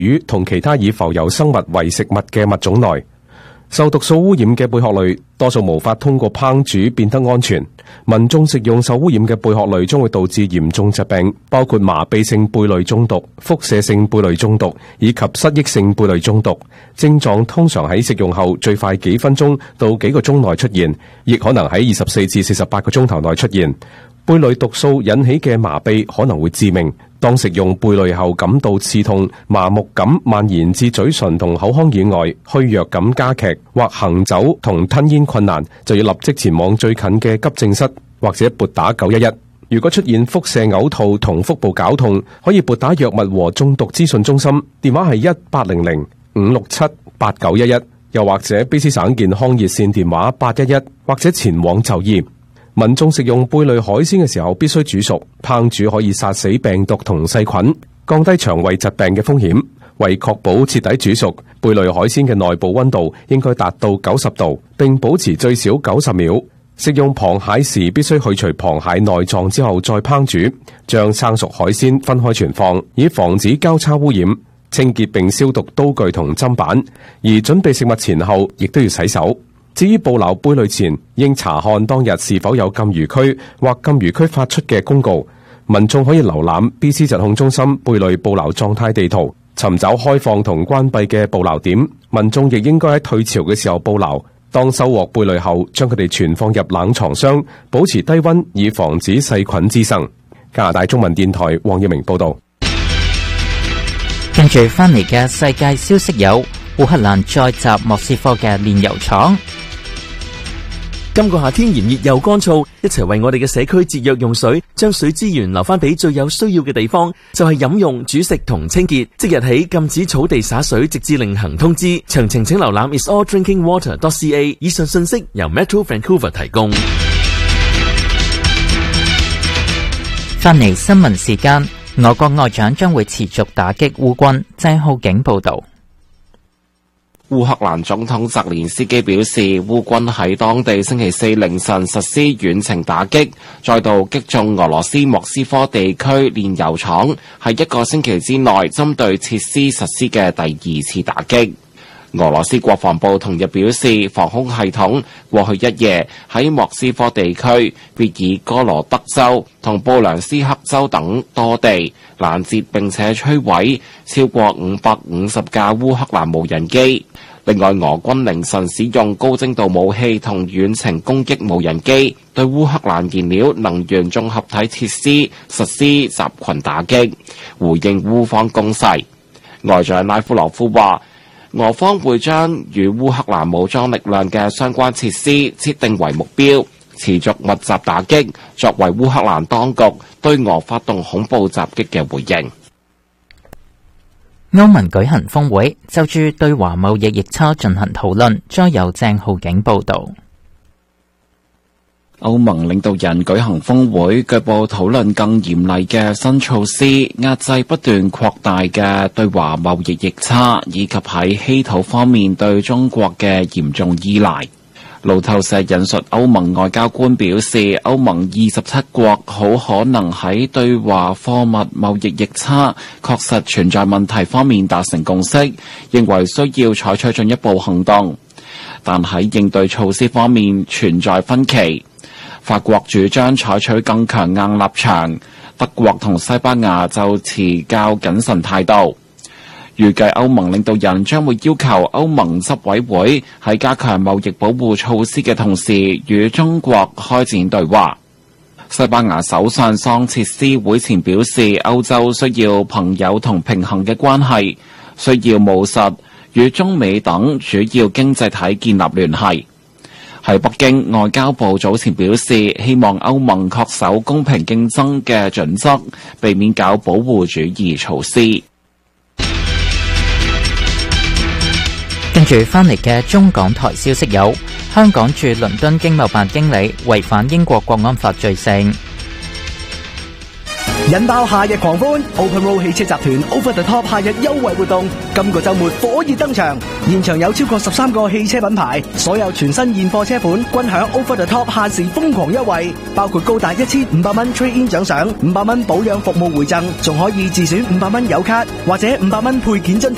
魚同其他以浮游生物為食物嘅物種內。受毒素污染嘅貝殼類多數無法通過烹煮變得安全，民眾食用受污染嘅貝殼類將會導致嚴重疾病，包括麻痹性貝類中毒、輻射性貝類中毒以及失憶性貝類中毒。症狀通常喺食用後最快幾分鐘到幾個鐘內出現，亦可能喺24至48個鐘頭內出現。貝類毒素引起嘅麻痹可能會致命。當食用貝類後感到刺痛、麻木感蔓延至嘴唇同口腔以外，虛弱感加劇或行走同吞咽困難，就要立即前往最近嘅急症室或者撥打911。如果出現腹瀉、嘔吐同腹部絞痛，可以撥打藥物和中毒資訊中心，電話係1800-567-8911，又或者卑詩省健康熱線電話811，或者前往就醫。民眾食用貝類海鮮嘅時候必須煮熟，烹煮可以殺死病毒同細菌，降低腸胃疾病嘅風險。為確保徹底煮熟，貝類海鮮嘅內部溫度應該達到90度，並保持最少90秒。食用螃蟹時必須去除螃蟹內臟之後再烹煮，將生熟海鮮分開存放，以防止交叉污染。清潔並消毒刀具同砧板，而準備食物前後亦都要洗手。至於捕撈貝類前，應查看當日是否有禁漁區或禁漁區發出嘅公告。民眾可以瀏覽 BC 疾控中心貝類捕撈狀態地圖，尋找開放同關閉嘅捕撈點。民眾亦應該喺退潮嘅時候捕撈。當收穫貝類後，將佢哋存放入冷藏箱，保持低溫，以防止細菌滋生。加拿大中文電台黃耀明報道。 跟住翻嚟嘅世界消息有：烏克蘭再襲莫斯科嘅煉油廠。 今個夏天炎熱又乾燥，一齊為我哋嘅社區節約用水，將水資源留翻俾最有需要嘅地方，就係飲用、煮食同清潔。即日起禁止草地灑水，直至另行通知。詳情請瀏覽 isaldrinkingwater.ca。以上信息由 Metro Vancouver 提供。 翻嚟新聞時間，俄國外長將會持續打擊烏軍。鄭浩景報道。 烏克蘭總統澤連斯基表示，烏軍喺當地星期四凌晨實施遠程打擊，再度擊中俄羅斯莫斯科地區煉油廠，係一個星期之內針對設施實施嘅第二次打擊。俄羅斯國防部同日表示，防空系統過去一夜喺莫斯科地區、別爾哥羅德州同布良斯克州等多地攔截並且摧毀超過550架烏克蘭無人機。另外，俄軍凌晨使用高精度武器同遠程攻擊無人機，對烏克蘭燃料能源綜合體設施實施集群打擊，回應烏方攻勢。外長拉夫羅夫話，俄方會將與烏克蘭武裝力量嘅相關設施設定為目標，持續密集打擊，作為烏克蘭當局對俄發動恐怖襲擊嘅回應。 歐盟舉行峰會，就住對華貿易逆差進行討論。再由鄭浩景報道。 歐盟領導人舉行峰會，據報討論更嚴厲嘅新措施，壓制不斷擴大嘅對華貿易逆差，以及喺稀土方面對中國嘅嚴重依賴。路透社引述歐盟外交官表示，歐盟27國好可能喺對華貨物貿易逆差確實存在問題方面達成共識，認為需要採取進一步行動，但喺應對措施方面存在分歧。法國主張採取更強硬立場，德國同西班牙就持較謹慎態度。預計歐盟領導人將會要求歐盟執委會喺加強貿易保護措施嘅同時，與中國開展對話。西班牙首相桑切斯會前表示，歐洲需要朋友同平衡嘅關係，需要務實與中美等主要經濟體建立聯繫。喺北京，外交部早前表示，希望歐盟恪守公平競爭嘅準則，避免搞保護主義措施。 跟住翻嚟嘅中港台消息有：香港駐倫敦經貿辦經理違反英國國安法罪成。 引爆夏日狂歡 ，Open Road 汽車集團 Over the Top 夏日優惠活動，今個週末火熱登場，現場有超過13個汽車品牌，所有全新現貨車款均享 Over the Top 限時瘋狂優惠，包括高達1500蚊 Trade-in 獎賞、500蚊保養服務回贈，仲可以自選500蚊油卡或者500蚊配件津貼。